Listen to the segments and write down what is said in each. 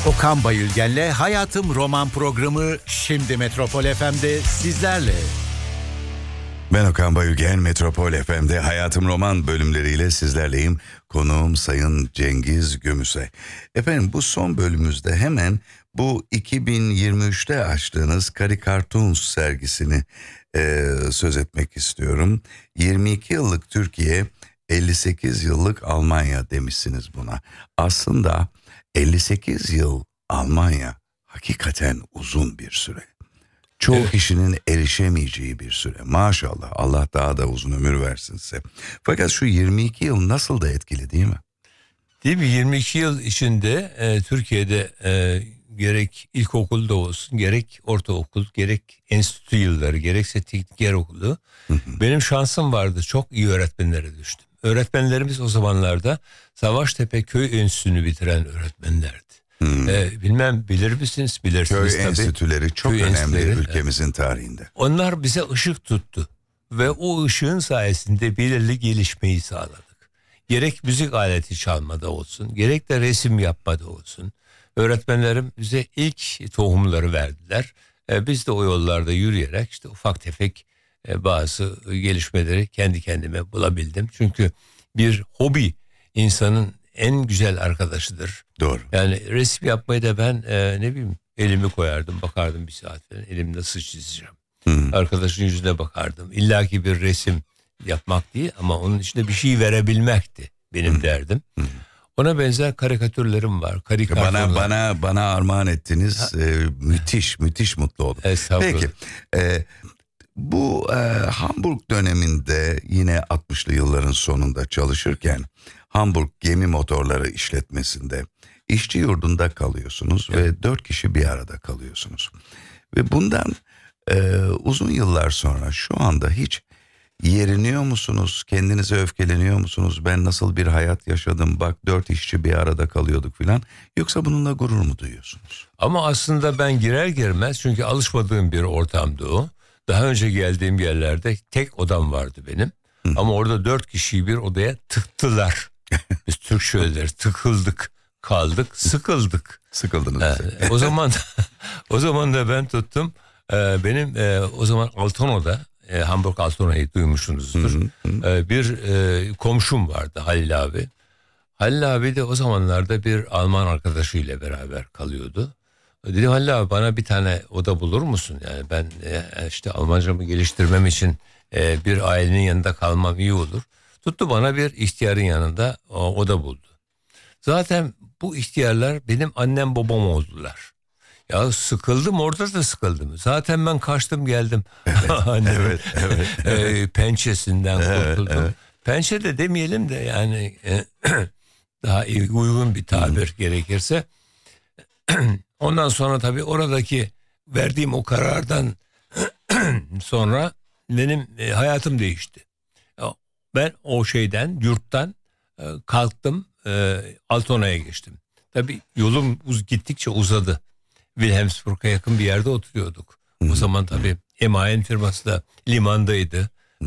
Okan Bayülgen'le Hayatım Roman programı şimdi Metropol FM'de sizlerle. Ben Okan Bayülgen, Metropol FM'de Hayatım Roman bölümleriyle sizlerleyim. Konuğum Sayın Cengiz Gümüşay. Efendim, bu son bölümümüzde hemen bu 2023'te açtığınız Karikatuns sergisini söz etmek istiyorum. 22 yıllık Türkiye, 58 yıllık Almanya demişsiniz buna. Aslında 58 yıl Almanya hakikaten uzun bir süre. Çoğu kişinin erişemeyeceği bir süre. Maşallah, Allah daha da uzun ömür versin size. Fakat şu 22 yıl nasıl da etkili, değil mi? Değil mi? 22 yıl içinde Türkiye'de gerek ilkokulda olsun, gerek ortaokul, gerek enstitü yılları, gerekse tekniker okulu. Benim şansım vardı. Çok iyi öğretmenlere düştüm. Öğretmenlerimiz o zamanlarda Savaştepe Köy Enstitüsü'nü bitiren öğretmenlerdi. Bilmem bilir misiniz? Bilirsiniz Köy tabii. enstitüleri çok Köy önemli enstitüleri, ülkemizin tarihinde. Onlar bize ışık tuttu ve o ışığın sayesinde belirli gelişmeyi sağladık. Gerek müzik aleti çalmada olsun, gerek de resim yapmada olsun. Öğretmenlerim bize ilk tohumları verdiler. Biz de o yollarda yürüyerek işte ufak tefek bazı gelişmeleri kendi kendime bulabildim. Çünkü bir hobi insanın en güzel arkadaşıdır. Doğru. Yani resim yapmayı da ben ne bileyim elimi koyardım, bakardım bir saat falan, elim nasıl çizeceğim. Arkadaşın yüzüne bakardım. İlla ki bir resim yapmak değil ama onun içinde bir şey verebilmekti benim derdim. Ona benzer karikatürlerim var. Bana armağan ettiniz. Müthiş mutlu oldum. Estağfurullah. Peki, bu Hamburg döneminde yine 60'lı yılların sonunda çalışırken Hamburg Gemi Motorları işletmesinde işçi yurdunda kalıyorsunuz ve 4 kişi bir arada kalıyorsunuz. Ve bundan uzun yıllar sonra şu anda hiç yeriniyor musunuz? Kendinize öfkeleniyor musunuz? Ben nasıl bir hayat yaşadım? Bak 4 işçi bir arada kalıyorduk filan. Yoksa bununla gurur mu duyuyorsunuz? Ama aslında ben girer girmez, çünkü alışmadığım bir ortamdı o. Daha önce geldiğim yerlerde tek odam vardı benim. Ama orada 4 kişiyi bir odaya tıktılar. Biz Türk şöyledir, tıkıldık, kaldık, sıkıldık. Sıkıldınız. O zaman da ben tuttum. Benim o zaman Altono'da, Hamburg Altono'yu duymuşsunuzdur. Bir komşum vardı, Halil abi. Halil abi de o zamanlarda bir Alman arkadaşıyla beraber kalıyordu. Dedim, Halil abi bana bir tane oda bulur musun? Yani ben işte Almancamı geliştirmem için bir ailenin yanında kalmam iyi olur. Tuttu bana bir ihtiyarın yanında oda buldu. Zaten bu ihtiyarlar benim annem babam oldular. Ya sıkıldım, orada da sıkıldım. Zaten ben kaçtım geldim. Evet. Pençesinden kurtuldum. Evet. Pençe de demeyelim de yani daha uygun bir tabir gerekirse. Ondan sonra tabii oradaki verdiğim o karardan sonra benim hayatım değişti. Ben o yurttan kalktım, Altona'ya geçtim. Tabii yolum gittikçe uzadı. Wilhelmsburg'a yakın bir yerde oturuyorduk. O zaman tabii MAN firması da limandaydı.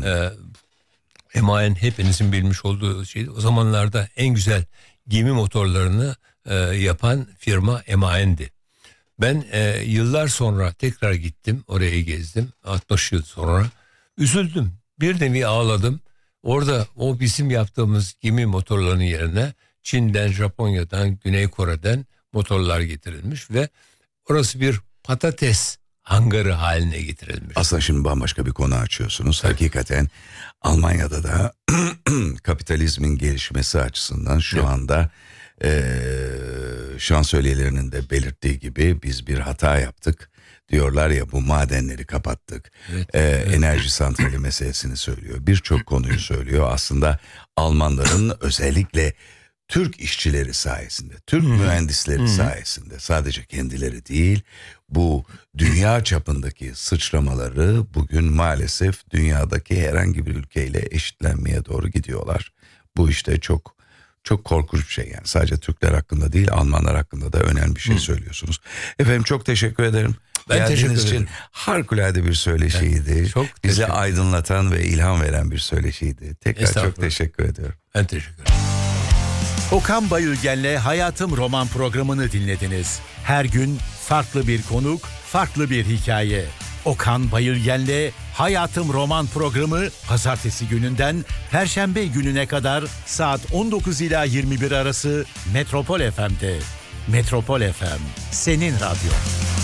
MAN hepinizin bilmiş olduğu şeydi. O zamanlarda en güzel gemi motorlarını yapan firma MAN'di. Ben yıllar sonra tekrar gittim, oraya gezdim. 60 yıl sonra üzüldüm. Bir nevi ağladım. Orada o bizim yaptığımız gemi motorlarının yerine Çin'den, Japonya'dan, Güney Kore'den motorlar getirilmiş ve orası bir patates hangarı haline getirilmiş. Aslında şimdi bambaşka bir konu açıyorsunuz. Evet. Hakikaten Almanya'da da kapitalizmin gelişmesi açısından şu anda şansölyelerinin de belirttiği gibi biz bir hata yaptık. Diyorlar ya, bu madenleri kapattık. Enerji santrali meselesini söylüyor. Birçok konuyu söylüyor. Aslında Almanların özellikle Türk işçileri sayesinde, Türk mühendisleri sayesinde, sadece kendileri değil, bu dünya çapındaki sıçramaları bugün maalesef dünyadaki herhangi bir ülkeyle eşitlenmeye doğru gidiyorlar. Bu işte çok korkunç bir şey yani. Sadece Türkler hakkında değil, Almanlar hakkında da önemli bir şey söylüyorsunuz. Efendim, çok teşekkür ederim. Ben teşekkür ederim. için harikulade bir söyleşiydi. Bizi aydınlatan ve ilham veren bir söyleşiydi. Tekrar çok teşekkür ediyorum. Ben teşekkür ederim. Okan Bayülgen'le Hayatım Roman programını dinlediniz. Her gün farklı bir konuk, farklı bir hikaye. Okan Bayülgen'le Hayatım Roman programı pazartesi gününden perşembe gününe kadar saat 19 ila 21 arası Metropol FM'de. Metropol FM, senin radyo.